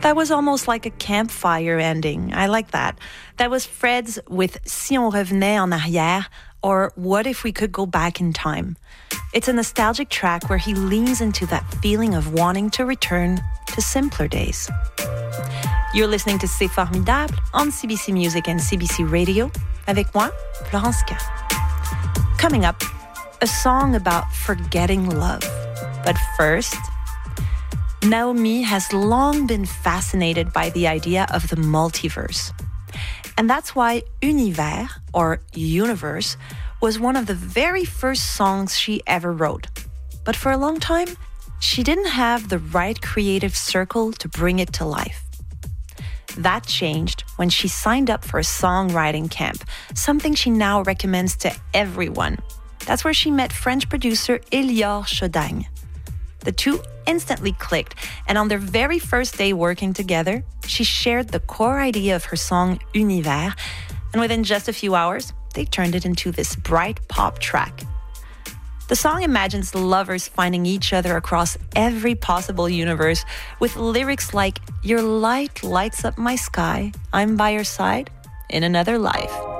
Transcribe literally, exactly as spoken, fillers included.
That was almost like a campfire ending. I like that. That was Fred's with Si on revenait en arrière, or What if we could go back in time. It's a nostalgic track where he leans into that feeling of wanting to return to simpler days. You're listening to C'est Formidable on C B C Music and C B C Radio, avec moi, Florence K. Coming up, a song about forgetting love. But first, Naomi has long been fascinated by the idea of the multiverse. And that's why Univers, or Universe, was one of the very first songs she ever wrote. But for a long time, she didn't have the right creative circle to bring it to life. That changed when she signed up for a songwriting camp, something she now recommends to everyone. That's where she met French producer Élior Chodagne. The two instantly clicked, and on their very first day working together, she shared the core idea of her song Univers, and within just a few hours, they turned it into this bright pop track. The song imagines lovers finding each other across every possible universe with lyrics like, "Your light lights up my sky, I'm by your side in another life."